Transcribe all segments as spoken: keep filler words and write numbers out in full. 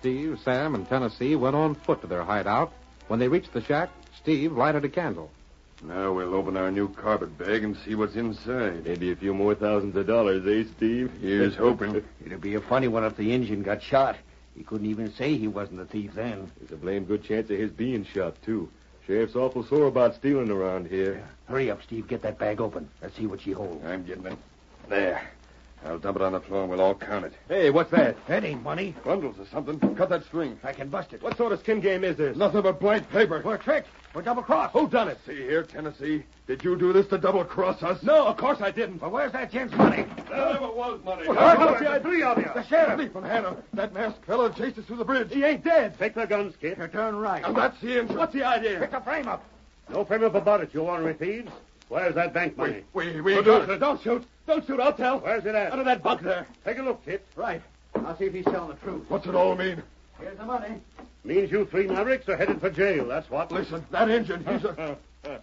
Steve, Sam, and Tennessee went on foot to their hideout. When they reached the shack, Steve lighted a candle. Now we'll open our new carpet bag and see what's inside. Maybe a few more thousands of dollars, eh, Steve? Here's hoping. It'd be a funny one if the Injun got shot. He couldn't even say he wasn't a thief then. There's a blame good chance of his being shot, too. Sheriff's awful sore about stealing around here. Yeah. Hurry up, Steve. Get that bag open. Let's see what she holds. I'm getting it. There. I'll dump it on the floor and we'll all count it. Hey, what's that? That ain't money. Bundles or something. Cut that string. I can bust it. What sort of skin game is this? Nothing but blank paper. We're tricked. We're double-crossed. Who done it? See here, Tennessee. Did you do this to double-cross us? No, of course I didn't. But where's that gent's money? There never was money. Well, I don't see I three of you. The sheriff. Leap from Hannah. That masked fellow chased us through the bridge. He ain't dead. Take the guns, kid. You're darn right. And that's the Injun. What's the idea? Pick the frame up. No frame up about it, you ornery thieves. Where's that bank money? We, we, we Oh, got don't, it. don't shoot. Don't shoot. I'll tell. Where's it at? Under that bunk there. Take a look, kid. Right. I'll see if he's telling the truth. What's it all mean? Here's the money. Means you three mavericks are headed for jail, that's what. Listen, that Injun, he's a...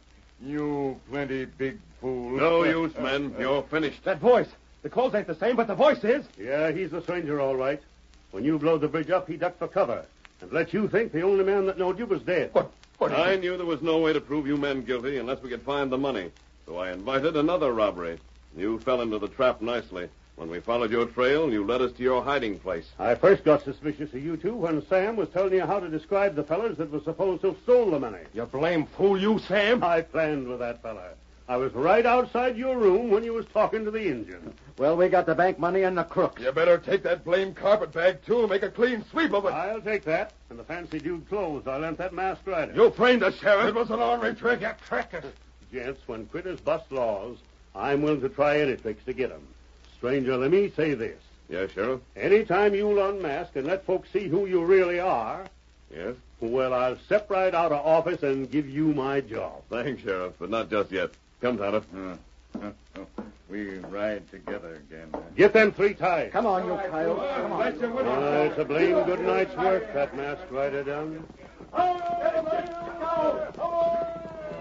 You plenty big fool. No use, men. You're finished. That voice. The clothes ain't the same, but the voice is. Yeah, he's the stranger, all right. When you blowed the bridge up, he ducked for cover and let you think the only man that knowed you was dead. But, but... I knew there was no way to prove you men guilty unless we could find the money. So I invited another robbery. You fell into the trap nicely. When we followed your trail, you led us to your hiding place. I first got suspicious of you two when Sam was telling you how to describe the fellers that were supposed to have stole the money. You blame fool, you, Sam. I planned with that fella. I was right outside your room when you was talking to the Injun. Well, we got the bank money and the crooks. You better take that blame carpet bag, too, and make a clean sweep of it. I'll take that. And the fancy dude clothes I lent that masked rider. You framed us, Sheriff. It was an ornery trick. You tricked us. Gents, when critters bust laws, I'm willing to try any tricks to get 'em. Stranger, let me say this. Yes, Sheriff? Anytime you'll unmask and let folks see who you really are, Yes? well, I'll step right out of office and give you my job. Thanks, Sheriff, but not just yet. Come, Tonto. Uh, uh, we ride together again. Huh? Get them three ties. Come on, you coyote. Come on. Uh, it's a blame good night's work, that masked rider done. Oh,